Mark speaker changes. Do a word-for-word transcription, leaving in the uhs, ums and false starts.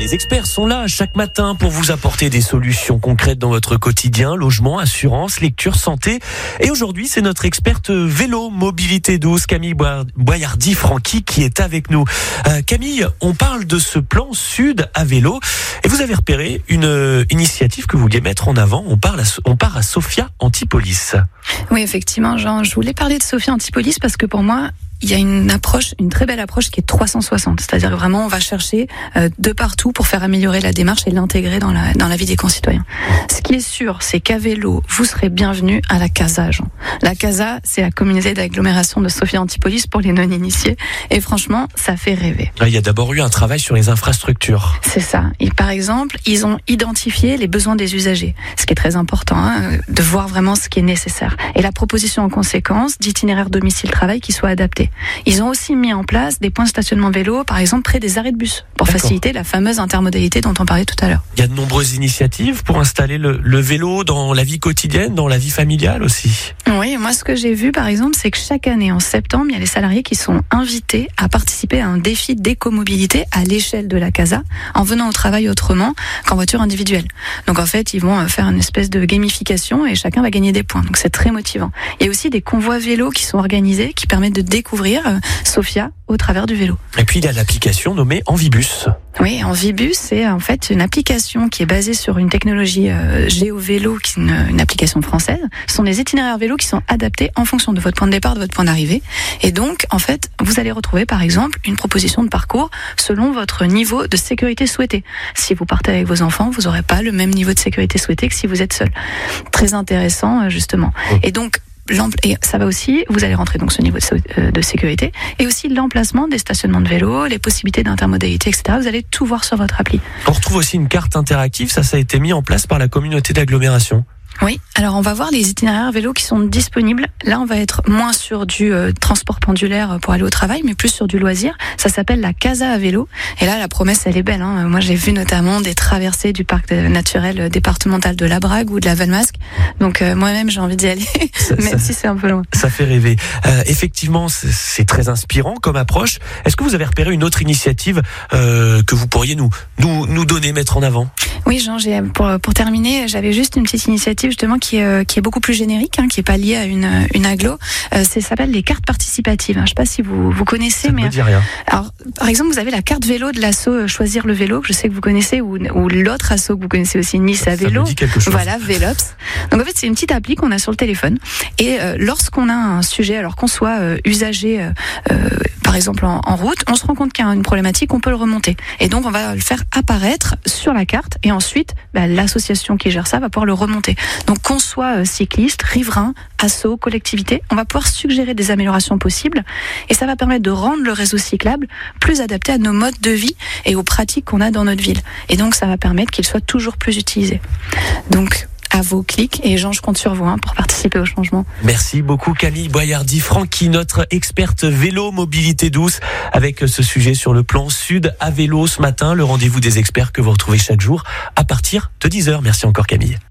Speaker 1: les experts sont là chaque matin pour vous apporter des solutions concrètes dans votre quotidien, logement, assurance, lecture, santé. Et aujourd'hui, c'est notre experte vélo, mobilité douce, Camille Boyardi-Franqui qui est avec nous. Euh, Camille, on parle de ce plan sud à vélo et vous avez repéré une euh, initiative que vous vouliez mettre en avant. On, parle à, on part à Sophia Antipolis.
Speaker 2: Oui, effectivement, Jean, je voulais parler de Sophia Antipolis parce que pour moi, il y a une approche, une très belle approche qui est trois cent soixante. C'est-à-dire vraiment, on va chercher euh, de partout pour faire améliorer la démarche et l'intégrer dans la, dans la vie des concitoyens. Ce qui est sûr, c'est qu'à vélo, vous serez bienvenus à la CASA, Jean. La CASA, c'est la communauté d'agglomération de Sophia Antipolis pour les non-initiés. Et franchement, ça fait rêver.
Speaker 1: Là, il y a d'abord eu un travail sur les infrastructures.
Speaker 2: C'est ça. Et par exemple, ils ont identifié les besoins des usagers. Ce qui est très important, hein, de voir vraiment ce qui est nécessaire. Et la proposition en conséquence d'itinéraire domicile-travail qui soit adapté. Ils ont aussi mis en place des points de stationnement vélo, par exemple près des arrêts de bus, pour D'accord. faciliter la fameuse intermodalité dont on parlait tout à l'heure.
Speaker 1: Il y a de nombreuses initiatives pour installer le, le vélo dans la vie quotidienne, dans la vie familiale aussi.
Speaker 2: Oui, moi ce que j'ai vu par exemple, c'est que chaque année en septembre, il y a les salariés qui sont invités à participer à un défi d'écomobilité à l'échelle de la CASA, en venant au travail autrement qu'en voiture individuelle. Donc en fait, ils vont faire une espèce de gamification et chacun va gagner des points. Donc c'est très motivant. Il y a aussi des convois vélos qui sont organisés, qui permettent de découvrir Sophia au travers du vélo.
Speaker 1: Et puis il y a l'application nommée Envibus.
Speaker 2: Oui, Envibus, c'est en fait une application qui est basée sur une technologie euh, GéoVélo, qui est une, une application française. Ce sont des itinéraires vélo qui sont adaptés en fonction de votre point de départ, de votre point d'arrivée. Et donc, en fait, vous allez retrouver par exemple une proposition de parcours selon votre niveau de sécurité souhaité. Si vous partez avec vos enfants, vous n'aurez pas le même niveau de sécurité souhaité que si vous êtes seul. Très intéressant, justement. Oh. Et donc, et ça va aussi, vous allez rentrer donc ce niveau de, de sécurité et aussi l'emplacement des stationnements de vélo, les possibilités d'intermodalité, et cetera. Vous allez tout voir sur votre appli.
Speaker 1: On retrouve aussi une carte interactive, ça, ça a été mis en place par la communauté d'agglomération.
Speaker 2: Oui, alors on va voir les itinéraires vélo qui sont disponibles. Là, on va être moins sur du euh, transport pendulaire pour aller au travail, mais plus sur du loisir. Ça s'appelle la Casa à vélo. Et là, la promesse, elle est belle. Hein. Moi, j'ai vu notamment des traversées du parc naturel départemental de la Brague ou de la Valmasque. Donc euh, moi-même, j'ai envie d'y aller, ça, même ça, si c'est un peu loin.
Speaker 1: Ça fait rêver. Euh, effectivement, c'est, c'est très inspirant comme approche. Est-ce que vous avez repéré une autre initiative euh, que vous pourriez nous, nous, nous donner, mettre en avant ?
Speaker 2: Oui, Jean, j'ai, pour, pour terminer, j'avais juste une petite initiative justement qui est, qui est beaucoup plus générique, hein, qui est pas liée à une, une agglo. Euh, ça s'appelle les cartes participatives. Hein. Je sais pas si vous, vous connaissez,
Speaker 1: ça
Speaker 2: mais
Speaker 1: me dit rien.
Speaker 2: Alors, par exemple, vous avez la carte vélo de l'asso Choisir le vélo, que je sais que vous connaissez, ou, ou l'autre asso que vous connaissez aussi, Nice à vélo.
Speaker 1: Ça me dit quelque chose.
Speaker 2: Voilà, Vélops. Donc en fait, c'est une petite appli qu'on a sur le téléphone. Et euh, lorsqu'on a un sujet, alors qu'on soit euh, usager, euh, euh, par exemple en, en route, on se rend compte qu'il y a une problématique, on peut le remonter. Et donc on va le faire apparaître sur la carte, et ensuite, bah, l'association qui gère ça va pouvoir le remonter. Donc qu'on soit euh, cycliste, riverain, asso, collectivité, on va pouvoir suggérer des améliorations possibles, et ça va permettre de rendre le réseau cyclable plus adapté à nos modes de vie et aux pratiques qu'on a dans notre ville. Et donc ça va permettre qu'il soit toujours plus utilisé. Donc à vos clics, et Jean, je compte sur vous hein, pour participer au changement.
Speaker 1: Merci beaucoup Camille Boyardi-Franqui, notre experte vélo mobilité douce, avec ce sujet sur le plan sud à vélo ce matin, le rendez-vous des experts que vous retrouvez chaque jour à partir de dix heures. Merci encore Camille.